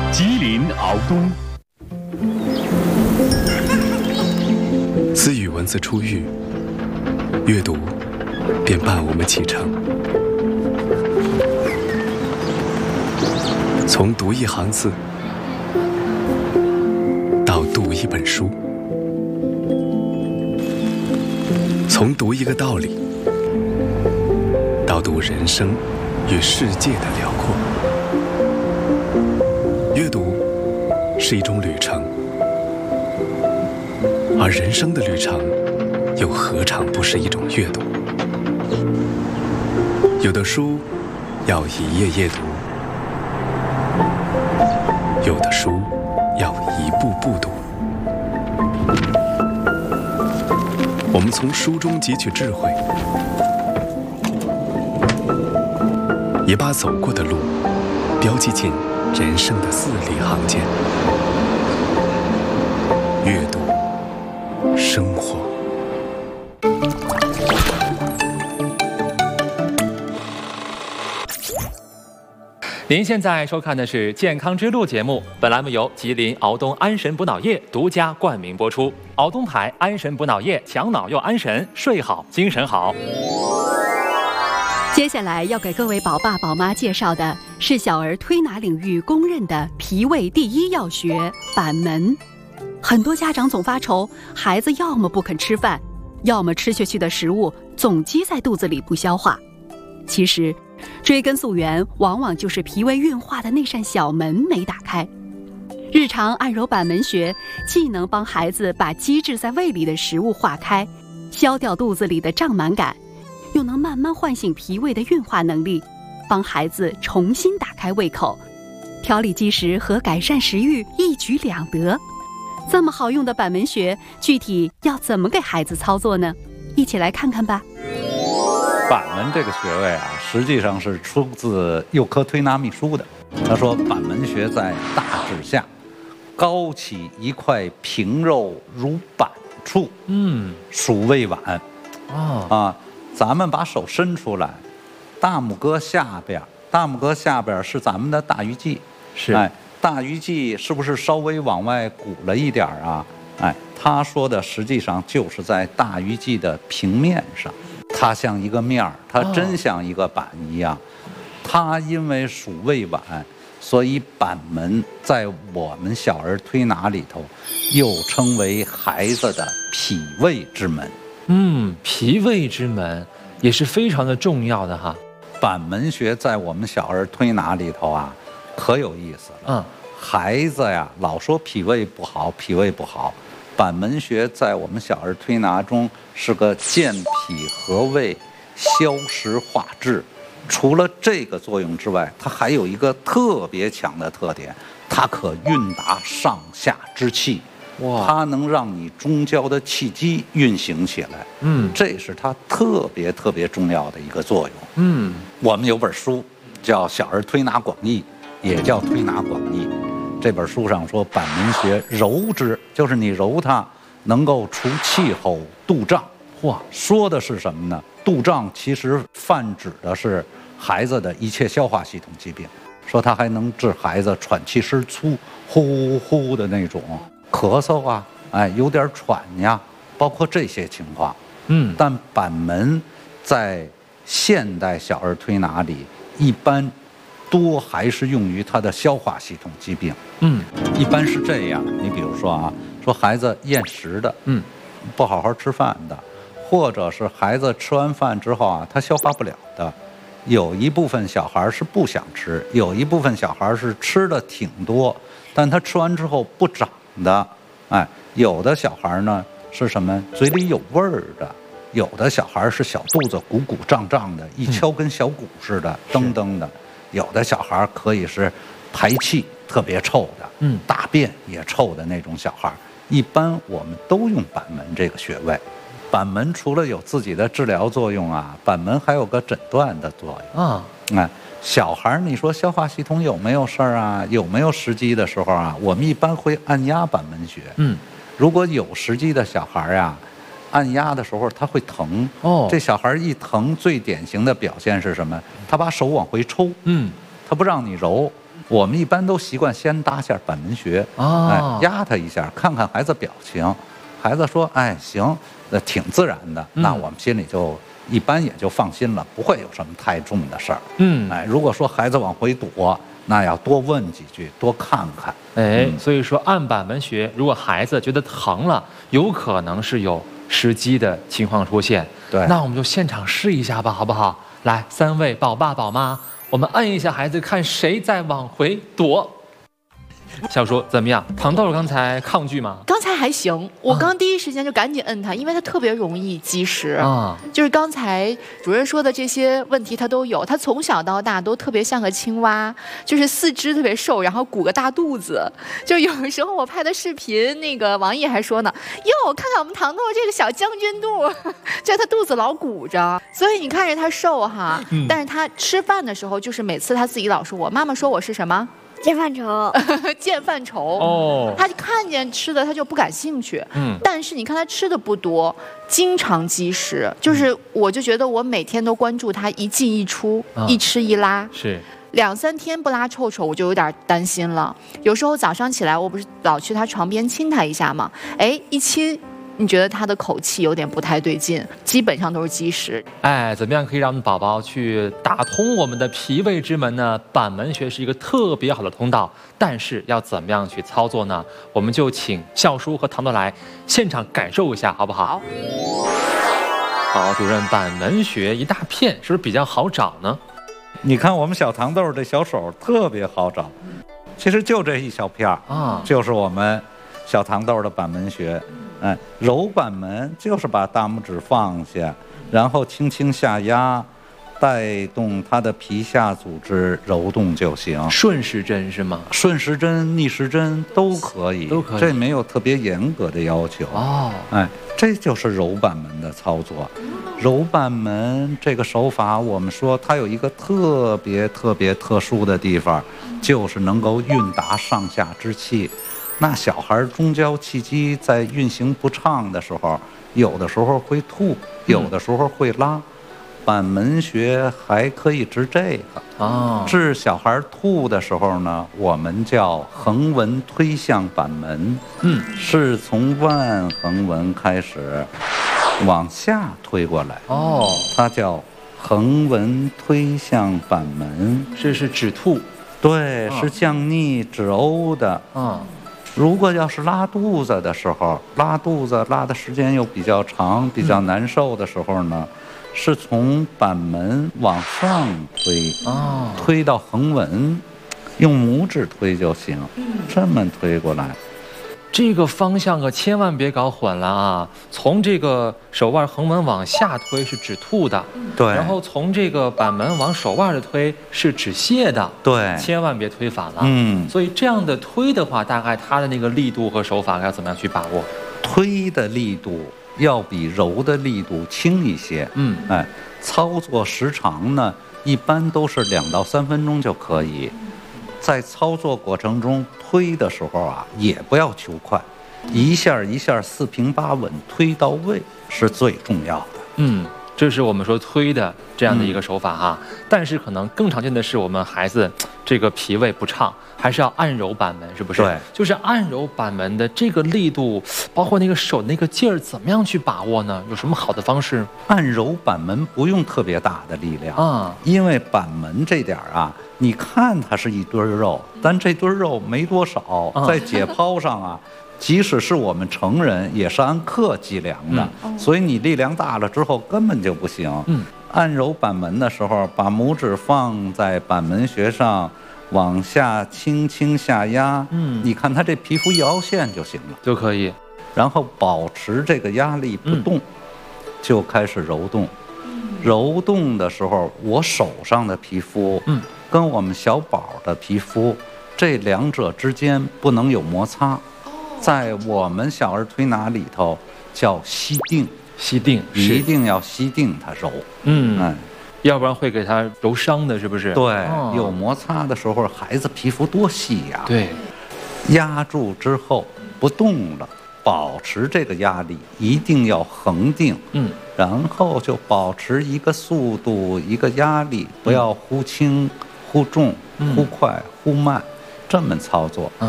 吉林敖东。 自与文字初遇，阅读便伴我们启程。从读一行字，到读一本书，从读一个道理，到读人生与世界的辽阔。阅读是一种旅程，而人生的旅程又何尝不是一种阅读？有的书要一页页读，有的书要一步步读。我们从书中汲取智慧，也把走过的路标记进人生的字里行间。阅读，生活。 您现在收看的是《健康之路》节目，本栏目由吉林敖东安神补脑液独家冠名播出。敖东牌安神补脑液，强脑又安神，睡好精神好。 接下来要给各位宝爸宝妈介绍的是小儿推拿领域公认的脾胃第一要穴板门。很多家长总发愁，孩子要么不肯吃饭，要么吃下去的食物总积在肚子里不消化。其实追根溯源，往往就是脾胃运化的那扇小门没打开。日常按揉板门穴，既能帮孩子把积滞在胃里的食物化开，消掉肚子里的胀满感，又能慢慢唤醒脾胃的运化能力，帮孩子重新打开胃口，调理积食和改善食欲一举两得。这么好用的板门穴，具体要怎么给孩子操作呢？一起来看看吧。 板门这个穴位啊，实际上是出自《幼科推拿秘书》的。他说，板门穴在大指下，高起一块平肉如板处，属胃脘。咱们把手伸出来，大拇哥下边是咱们的大鱼际， 是， 大鱼际是不是稍微往外鼓了一点啊？他说的实际上就是在大鱼际的平面上，它像一个面儿，它真像一个板一样。它因为属胃脘，所以板门在我们小儿推拿里头又称为孩子的脾胃之门。 脾胃之门也是非常的重要的哈。 板门穴在我们小儿推拿里头啊，可有意思了。孩子呀，老说脾胃不好，板门穴在我们小儿推拿中是个健脾和胃、消食化滞。除了这个作用之外，它还有一个特别强的特点，它可运达上下之气。它能让你中焦的气机运行起来。这是它特别重要的一个作用。我们有本书叫《小儿推拿广义》，也叫《推拿广义》。这本书上说，板门穴揉之，就是你揉它，能够除气吼、肚胀。说的是什么呢？肚胀其实泛指的是孩子的一切消化系统疾病，说它还能治孩子喘气声粗、呼呼的那种咳嗽啊，有点喘呀，包括这些情况。但板门在现代小儿推拿里一般多还是用于他的消化系统疾病。一般是这样，你比如说啊，说孩子厌食的，不好好吃饭的，或者是孩子吃完饭之后啊，他消化不了的。有一部分小孩是不想吃，有一部分小孩是吃的挺多，但他吃完之后不长的。有的小孩呢是什么？嘴里有味儿的。有的小孩是小肚子鼓鼓胀胀的，一敲跟小鼓似的，噔噔的。有的小孩可以是排气特别臭的，大便也臭的那种小孩。一般我们都用板门这个穴位。板门除了有自己的治疗作用啊，板门还有个诊断的作用。小孩你说消化系统有没有事儿啊？有没有食积的时候啊？我们一般会按压板门穴。如果有食积的小孩啊，按压的时候他会疼。这小孩一疼，最典型的表现是什么？他把手往回抽。他不让你揉。 我们一般都习惯先搭下板门穴，压他一下，看看孩子表情。孩子说：“哎，行，挺自然的。”那我们心里就一般也就放心了，不会有什么太重的事儿。如果说孩子往回躲，那要多问几句，多看看。 所以说按板门穴，如果孩子觉得疼了，有可能是有失机的情况出现。 对， 那我们就现场试一下吧，好不好？来，3位宝爸宝妈，我们摁一下孩子，看谁在往回躲。小叔怎么样？糖豆刚才抗拒吗？ 刚才还行，我刚第一时间就赶紧摁他，因为他特别容易积食啊。就是刚才主任说的这些问题他都有，他从小到大都特别像个青蛙，就是四肢特别瘦，然后鼓个大肚子。就有时候我拍的视频，那个王毅还说呢，哟，看看我们糖豆这个小将军肚，就他肚子老鼓着，所以你看着他瘦哈，但是他吃饭的时候，就是每次他自己老说我妈妈说我是什么？ 见饭愁， 见饭愁哦，他看见吃的他就不感兴趣，但是你看他吃的不多，经常积食，就是我就觉得我每天都关注他一进一出，一吃一拉， 是 2、3天不拉臭臭，我就有点担心了。有时候早上起来，我不是老去他床边亲他一下吗？哎，一亲。你觉得他的口气有点不太对劲，基本上都是积食。 怎么样可以让我们宝宝去打通我们的脾胃之门呢？板门穴是一个特别好的通道，但是要怎么样去操作呢？我们就请笑叔和糖豆来现场感受一下，好不好？好，主任，板门穴一大片，是不是比较好找呢？ 你看我们小糖豆这小手特别好找，其实就这一小片啊，就是我们小糖豆的板门穴。揉板门就是把大拇指放下，然后轻轻下压，带动它的皮下组织揉动就行。 顺时针是吗？ 顺时针、逆时针都可以，这没有特别严格的要求。这就是揉板门的操作。揉板门这个手法，我们说它有一个特别特殊的地方，就是能够运达上下之气。那小孩中焦气机在运行不畅的时候，有的时候会吐，有的时候会拉。板门穴还可以治这个。治小孩吐的时候呢，我们叫横纹推向板门。是从腕横纹开始往下推过来。它叫横纹推向板门。 这是止吐。 对，是降逆止呕的。如果要是拉肚子的时候，拉肚子拉的时间又比较长，比较难受的时候呢，是从板门往上推，推到横纹，用拇指推就行，这么推过来。 这个方向可千万别搞混了啊！从这个手腕横纹往下推是止吐的， 对。 然后从这个板门往手腕的推是止泻的， 对。 千万别推反了。所以这样的推的话，大概它的那个力度和手法要怎么样去把握？ 推的力度要比揉的力度轻一些。操作时长呢，一般都是2到3分钟就可以。在操作过程中推的时候啊，也不要求快，一下一下4平8稳推到位是最重要的。 这是我们说推的这样的一个手法哈。但是可能更常见的是我们孩子这个脾胃不畅，还是要按揉板门，是不是？ 对， 就是按揉板门的这个力度，包括那个手那个劲儿，怎么样去把握呢？有什么好的方式？ 按揉板门不用特别大的力量因为板门这点啊，你看它是一堆肉，但这堆肉没多少，在解剖上啊。即使是我们成人，也是按克计量的，所以你力量大了之后根本就不行。按揉板门的时候，把拇指放在板门穴上，往下轻轻下压。你看它这皮肤一凹陷就行了， 就可以。 然后保持这个压力不动，就开始揉动。揉动的时候，我手上的皮肤，跟我们小宝的皮肤，这2者之间不能有摩擦。在我们小儿推拿里头叫吸定，一定要吸定它揉， 要不然会给他揉伤的，是不是？ 对，有摩擦的时候，孩子皮肤多细呀。 对， 压住之后不动了，保持这个压力，一定要恒定，然后就保持一个速度，一个压力，不要忽轻忽重，忽快呼慢，这么操作。